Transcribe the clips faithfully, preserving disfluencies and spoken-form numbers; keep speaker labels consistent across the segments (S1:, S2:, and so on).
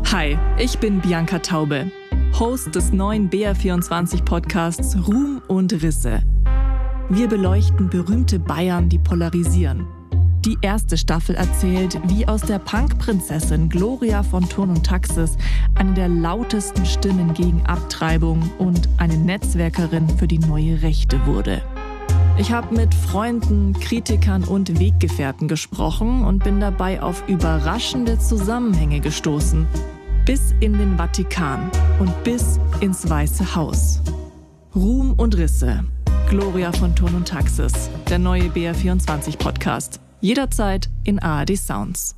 S1: Hi, ich bin Bianca Taube, Host des neuen B R vierundzwanzig Podcasts Ruhm und Risse. Wir beleuchten berühmte Bayern, die polarisieren. Die erste Staffel erzählt, wie aus der Punk-Prinzessin Gloria von Thurn und Taxis eine der lautesten Stimmen gegen Abtreibung und eine Netzwerkerin für die neue Rechte wurde. Ich habe mit Freunden, Kritikern und Weggefährten gesprochen und bin dabei auf überraschende Zusammenhänge gestoßen. Bis in den Vatikan und bis ins Weiße Haus. Ruhm und Risse. Gloria von Thurn und Taxis. Der neue B R vierundzwanzig Podcast. Jederzeit in A R D Sounds.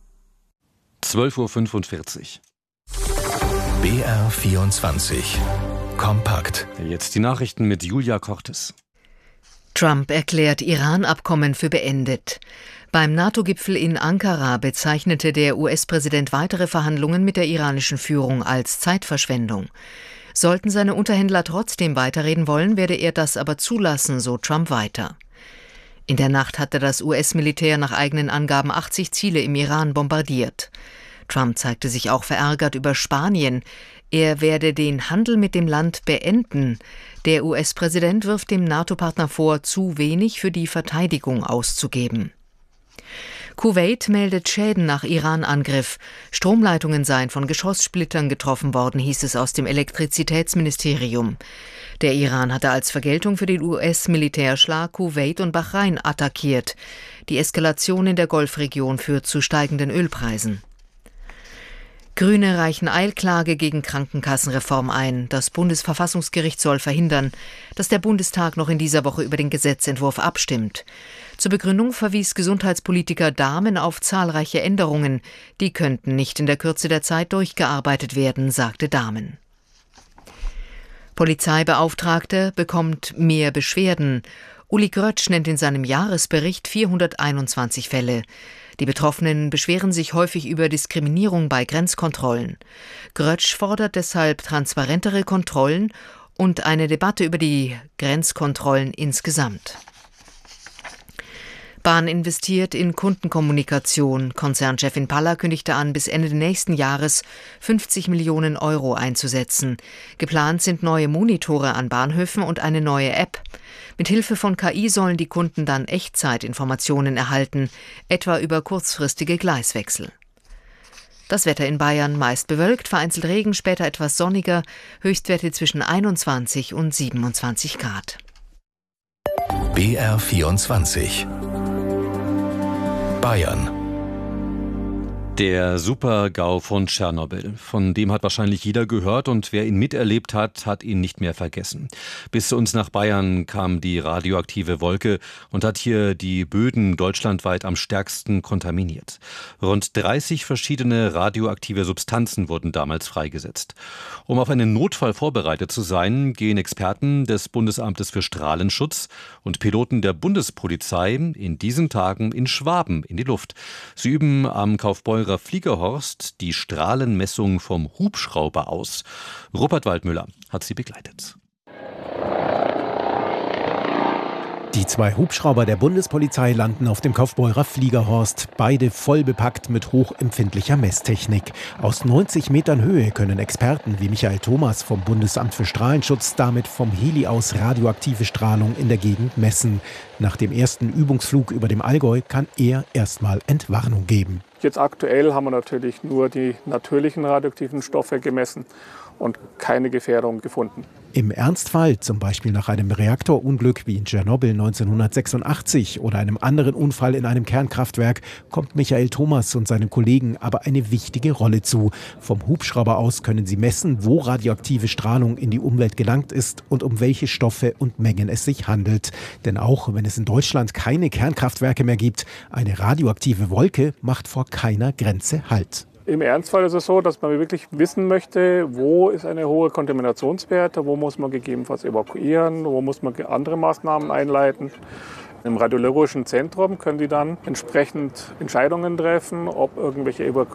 S2: zwölf Uhr fünfundvierzig.
S3: B R vierundzwanzig. Kompakt.
S2: Jetzt die Nachrichten mit Julia Cortes.
S4: Trump erklärt Iran-Abkommen für beendet. Beim NATO-Gipfel in Ankara bezeichnete der U S-Präsident weitere Verhandlungen mit der iranischen Führung als Zeitverschwendung. Sollten seine Unterhändler trotzdem weiterreden wollen, werde er das aber zulassen, so Trump weiter. In der Nacht hatte das U S-Militär nach eigenen Angaben achtzig Ziele im Iran bombardiert. Trump zeigte sich auch verärgert über Spanien. Er werde den Handel mit dem Land beenden. Der U S-Präsident wirft dem NATO-Partner vor, zu wenig für die Verteidigung auszugeben. Kuwait meldet Schäden nach Iran-Angriff. Stromleitungen seien von Geschosssplittern getroffen worden, hieß es aus dem Elektrizitätsministerium. Der Iran hatte als Vergeltung für den U S-Militärschlag Kuwait und Bahrain attackiert. Die Eskalation in der Golfregion führt zu steigenden Ölpreisen. Grüne reichen Eilklage gegen Krankenkassenreform ein. Das Bundesverfassungsgericht soll verhindern, dass der Bundestag noch in dieser Woche über den Gesetzentwurf abstimmt. Zur Begründung verwies Gesundheitspolitiker Dahmen auf zahlreiche Änderungen. Die könnten nicht in der Kürze der Zeit durchgearbeitet werden, sagte Dahmen. Polizeibeauftragter bekommt mehr Beschwerden. Uli Grötsch nennt in seinem Jahresbericht vierhunderteinundzwanzig Fälle. Die Betroffenen beschweren sich häufig über Diskriminierung bei Grenzkontrollen. Grötsch fordert deshalb transparentere Kontrollen und eine Debatte über die Grenzkontrollen insgesamt. Bahn investiert in Kundenkommunikation. Konzernchefin Palla kündigte an, bis Ende nächsten Jahres fünfzig Millionen Euro einzusetzen. Geplant sind neue Monitore an Bahnhöfen und eine neue App. Mit Hilfe von K I sollen die Kunden dann Echtzeitinformationen erhalten, etwa über kurzfristige Gleiswechsel. Das Wetter in Bayern meist bewölkt, vereinzelt Regen, später etwas sonniger, Höchstwerte zwischen einundzwanzig und siebenundzwanzig Grad.
S3: B R vierundzwanzig. Bayern.
S2: Der Super-GAU von Tschernobyl, von dem hat wahrscheinlich jeder gehört und wer ihn miterlebt hat, hat ihn nicht mehr vergessen. Bis zu uns nach Bayern kam die radioaktive Wolke und hat hier die Böden deutschlandweit am stärksten kontaminiert. Rund dreißig verschiedene radioaktive Substanzen wurden damals freigesetzt. Um auf einen Notfall vorbereitet zu sein, gehen Experten des Bundesamtes für Strahlenschutz und Piloten der Bundespolizei in diesen Tagen in Schwaben in die Luft. Sie üben am Kaufbeurer Fliegerhorst die Strahlenmessung vom Hubschrauber aus. Rupert Waldmüller hat sie begleitet.
S5: Die zwei Hubschrauber der Bundespolizei landen auf dem Kaufbeurer Fliegerhorst, beide voll bepackt mit hochempfindlicher Messtechnik. Aus neunzig Metern Höhe können Experten wie Michael Thomas vom Bundesamt für Strahlenschutz damit vom Heli aus radioaktive Strahlung in der Gegend messen. Nach dem ersten Übungsflug über dem Allgäu kann er erstmal Entwarnung geben.
S6: Jetzt aktuell haben wir natürlich nur die natürlichen radioaktiven Stoffe gemessen und keine Gefährdung gefunden.
S5: Im Ernstfall, zum Beispiel nach einem Reaktorunglück wie in Tschernobyl neunzehnhundertsechsundachtzig oder einem anderen Unfall in einem Kernkraftwerk, kommt Michael Thomas und seinen Kollegen aber eine wichtige Rolle zu. Vom Hubschrauber aus können sie messen, wo radioaktive Strahlung in die Umwelt gelangt ist und um welche Stoffe und Mengen es sich handelt. Denn auch wenn es in Deutschland keine Kernkraftwerke mehr gibt, eine radioaktive Wolke macht vor keiner Grenze Halt.
S6: Im Ernstfall ist es so, dass man wirklich wissen möchte, wo ist eine hohe Kontaminationswerte, wo muss man gegebenenfalls evakuieren, wo muss man andere Maßnahmen einleiten. Im Radiologischen Zentrum können die dann entsprechend Entscheidungen treffen, ob irgendwelche Evakuierungen